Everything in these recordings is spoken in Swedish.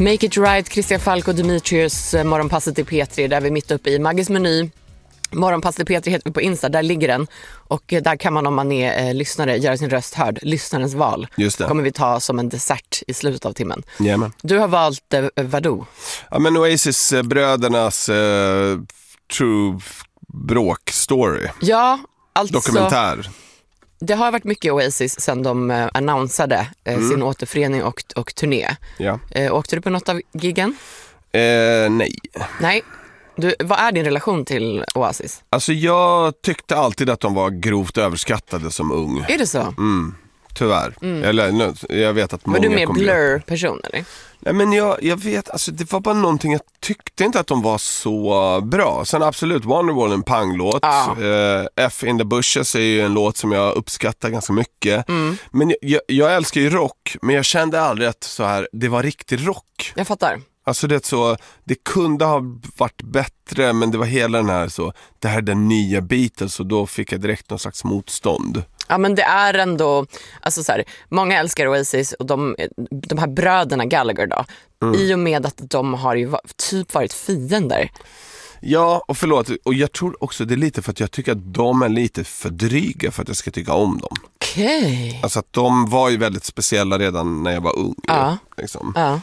Make it right, Christian Falk och Demetrius, morgonpasset i P3, där vi är mitt uppe i Maggis meny. Morgonpasset i P3 heter vi på Insta, där ligger den. Och där kan man, om man är lyssnare, göra sin röst hörd. Lyssnarens val. Just det. Kommer vi ta som en dessert i slutet av timmen. Jajamän. Du har valt vadå? Ja, men Oasis-brödernas true bråk-story. Ja, alltså... Dokumentär. Det har varit mycket Oasis sen de annonsade sin återförening och turné. Ja. Åkte du på något av giggen? Nej. Nej. Vad är din relation till Oasis? Alltså jag tyckte alltid att de var grovt överskattade som ung. Är det så? Tyvärr. Eller jag vet att många... Var du mer Blur-person eller? Nej, men jag vet, alltså det var bara någonting, jag tyckte inte att de var så bra. Sen absolut, Wonderwall är en panglåt. F in the Bushes är ju en låt som jag uppskattar ganska mycket. Men jag älskar ju rock, men jag kände aldrig att så här, det var riktig rock. Jag fattar. Alltså det kunde ha varit bättre, men det var hela den här så, det här är den nya Beatles, och då fick jag direkt någon slags motstånd. Ja, men det är ändå, alltså så här, många älskar Oasis och de här bröderna Gallagher då, i och med att de har ju typ varit fiender. Ja, och förlåt, och jag tror också det är lite för att jag tycker att de är lite för dryga för att jag ska tycka om dem. Okej. Alltså att de var ju väldigt speciella redan när jag var ung. Ja. Liksom. Ja.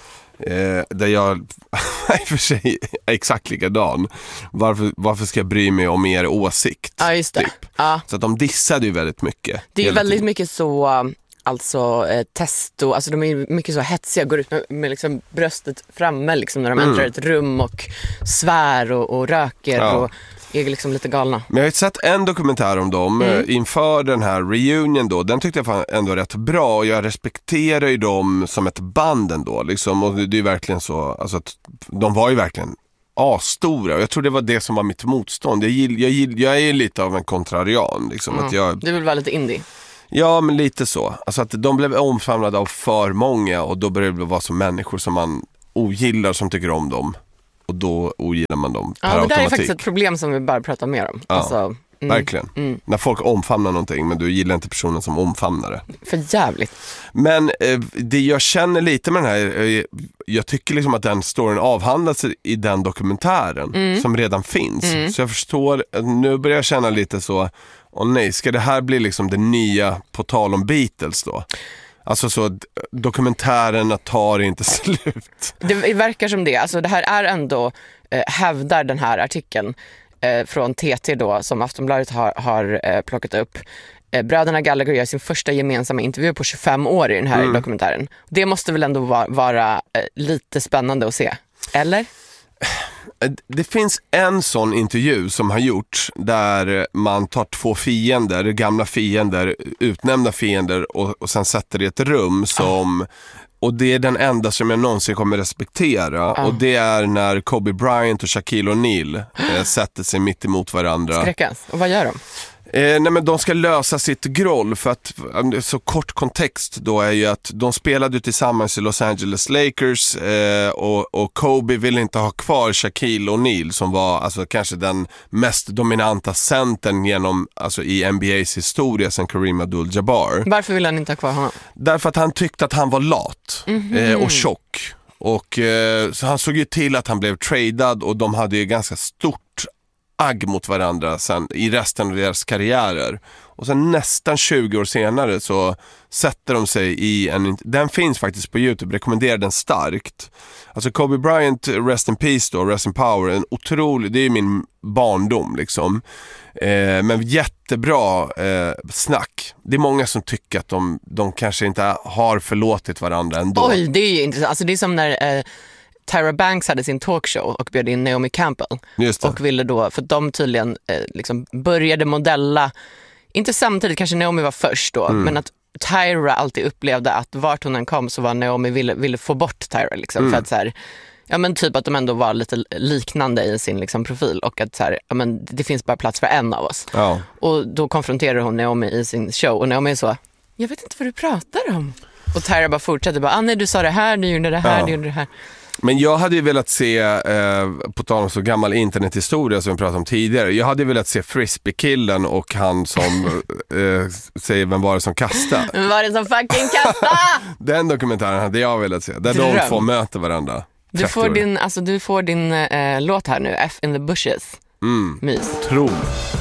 Där jag i och för sig är exakt likadan. Varför ska jag bry mig om er åsikt? Ja, just det. Typ. Ja. Så att de dissade ju väldigt mycket. Det är väldigt mycket så, alltså testo, alltså de är mycket så hetsiga, går ut med liksom bröstet framme liksom, när de äntrar ett rum och svär och röker och är liksom lite galna. Men jag har ju sett en dokumentär om dem inför den här reunion då. Den tyckte jag ändå rätt bra, och jag respekterar ju dem som ett band ändå liksom. Och det är verkligen så, alltså att de var ju verkligen stora, och jag tror det var det som var mitt motstånd. Jag är lite av en kontrarian liksom, att Du vill vara lite indie. Ja, men lite så. Alltså att de blev omfamnade av för många, och då började det vara som människor som man ogillar som tycker om dem. Och då ogillar man dem per automatik. Det där är faktiskt ett problem som vi bara pratar mer om. Ja, alltså, verkligen. När folk omfamnar någonting, men du gillar inte personen som omfamnar det. För jävligt. Men det jag känner lite med den här, jag tycker liksom att den storyn avhandlas i den dokumentären som redan finns. Så jag förstår, nu börjar jag känna lite så, nej, ska det här bli liksom det nya på tal om Beatles då? Alltså så, dokumentärerna tar inte slut. Det verkar som det. Alltså det här är ändå, hävdar den här artikeln från TT då, som Aftonbladet har plockat upp. Bröderna Gallagher gör sin första gemensamma intervju på 25 år i den här dokumentären. Det måste väl ändå vara lite spännande att se, eller? Det finns en sån intervju som har gjorts där man tar två fiender, gamla fiender, utnämnda fiender, och sen sätter det i ett rum som... Och det är den enda som jag någonsin kommer respektera. Och det är när Kobe Bryant och Shaquille O'Neal sätter sig mitt emot varandra. Skräckans. Och vad gör de? Nej, men de ska lösa sitt groll, för att så kort kontext då är ju att de spelade tillsammans i Los Angeles Lakers, och Kobe ville inte ha kvar Shaquille O'Neal som var alltså kanske den mest dominanta centern genom, alltså i NBAs historia sen Kareem Abdul-Jabbar. Varför ville han inte ha kvar honom? Därför att han tyckte att han var lat och tjock, och så han såg ju till att han blev tradad, och de hade ju ganska stort agg mot varandra sen i resten av deras karriärer. Och sen nästan 20 år senare så sätter de sig i den finns faktiskt på YouTube, rekommenderar den starkt. Alltså Kobe Bryant, rest in peace då, rest in power, en otrolig, det är min barndom liksom. Men jättebra snack. Det är många som tycker att de kanske inte har förlåtit varandra ändå. Oj, det är ju intressant. Alltså det är som när Tyra Banks hade sin talkshow och bjöd in Naomi Campbell. Just det. Och ville då, för de tydligen liksom började modella, inte samtidigt, kanske Naomi var först då, men att Tyra alltid upplevde att vart hon än kom så var Naomi ville få bort Tyra liksom, för att så här, ja men typ att de ändå var lite liknande i sin liksom profil, och att så här, ja men det finns bara plats för en av oss. Ja. Och då konfronterar hon Naomi i sin show, och Naomi är så, jag vet inte vad du pratar om. Och Tyra bara fortsätter, bara, nej du sa det här, du gjorde det här, du gjorde det här. Men jag hade ju velat se, på tal om så gammal internethistoria som vi pratade om tidigare, jag hade velat se Frisbee-killen och han som säger vem var det som kastade. Vem var det som fucking kastade? Den dokumentären hade jag velat se, där de två möter varandra. Du får din låt här nu, F in the bushes. Mys. Otroligt.